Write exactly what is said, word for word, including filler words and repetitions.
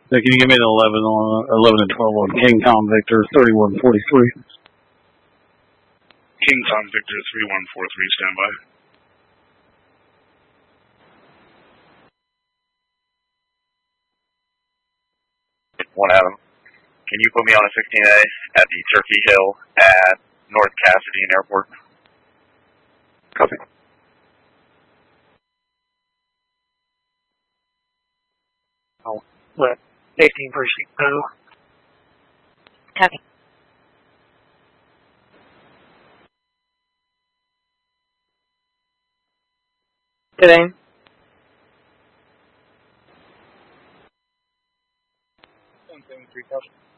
So can you give me the eleven on eleven and twelve on King Tom Victor thirty one forty three? King Tom Victor three one four three, standby. One Adam. Can you put me on a sixteen A at the Turkey Hill at North Cassidy Airport? Copy. Oh, what? fifteen for Chicago. Copy. Good aim. one seven three, copy.